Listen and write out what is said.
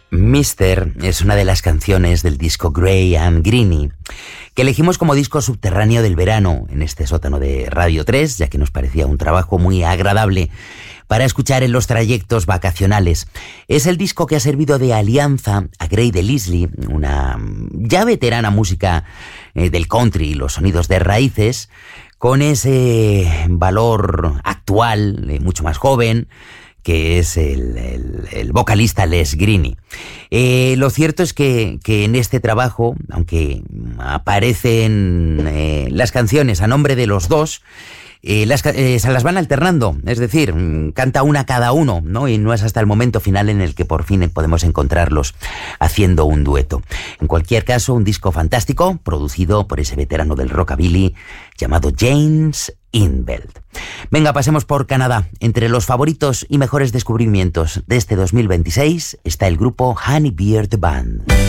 Mister es una de las canciones del disco Grey and Greeny, que elegimos como disco subterráneo del verano en este sótano de Radio 3, ya que nos parecía un trabajo muy agradable para escuchar en los trayectos vacacionales. Es el disco que ha servido de alianza a Grey DeLisle, una ya veterana música del country y los sonidos de raíces, con ese valor actual, mucho más joven, que es el vocalista Les Greeny. Lo cierto es que en este trabajo, aunque aparecen las canciones a nombre de los dos, se las van alternando, es decir, canta una cada uno, ¿no? Y no es hasta el momento final en el que por fin podemos encontrarlos haciendo un dueto. En cualquier caso, un disco fantástico, producido por ese veterano del rockabilly llamado James Intveld. Venga, pasemos por Canadá. Entre los favoritos y mejores descubrimientos de este 2026 está el grupo Honey Beard Band.